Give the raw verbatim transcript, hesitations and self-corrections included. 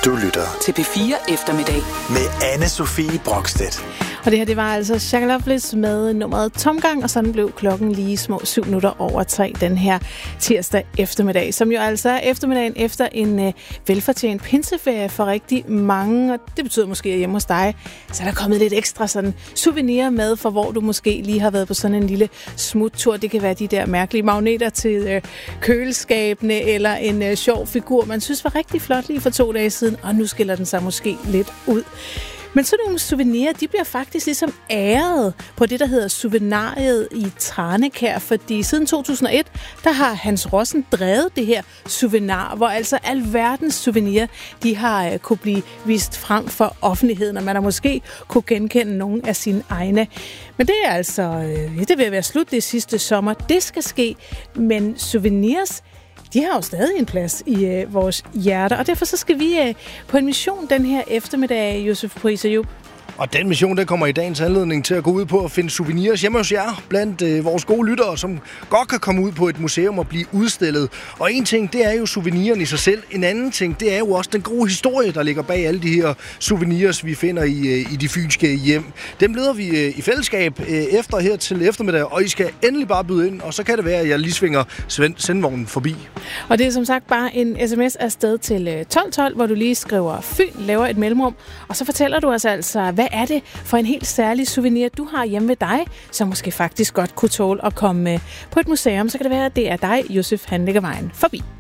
Du lytter til P fire Eftermiddag med Anne-Sophie Brokstedt. Og det her, det var altså Shaka Loveless med nummeret Tomgang, og sådan blev klokken lige små syv minutter over tre den her tirsdag eftermiddag, som jo altså er eftermiddagen efter en øh, velfortjent pinseferie for rigtig mange, og det betyder måske, at hjemme hos dig, så er der kommet lidt ekstra sådan souvenir med, for hvor du måske lige har været på sådan en lille smuttur. Det kan være de der mærkelige magneter til øh, køleskabene, eller en øh, sjov figur, man synes var rigtig flot lige for to dage siden, og nu skiller den sig måske lidt ud. Men sådan nogle souvenirer, de bliver faktisk ligesom æret på det, der hedder Souvenariet i Tranekær, fordi siden to tusind og et, der har Hans Rossen drevet det her souvenir, hvor altså alverdens souvenirer, de har uh, kunne blive vist frem for offentligheden, og man har måske kunne genkende nogle af sine egne. Men det er altså, uh, det vil være slut det sidste sommer. Det skal ske, men souvenirs, de har jo stadig en plads i øh, vores hjerter, og derfor så skal vi øh, på en mission den her eftermiddag, Josef Priis Ayub. Og den mission, der kommer i dagens anledning til at gå ud på at finde souvenirs hjemme hos jer, blandt øh, vores gode lyttere, som godt kan komme ud på et museum og blive udstillet. Og en ting, det er jo souvenirerne i sig selv. En anden ting, det er jo også den gode historie, der ligger bag alle de her souvenirs, vi finder i, øh, i de fynske hjem. Dem leder vi øh, i fællesskab øh, efter her til eftermiddag, og I skal endelig bare byde ind, og så kan det være, at jeg lige svinger sendvognen forbi. Og det er som sagt bare en sms afsted til tolv tolv, hvor du lige skriver Fyn, laver et mellemrum, og så fortæller du os altså, hvad er det for en helt særlig souvenir, du har hjemme ved dig, som måske faktisk godt kunne tåle at komme på et museum. Så kan det være, at det er dig, Josef, han lægger vejen forbi.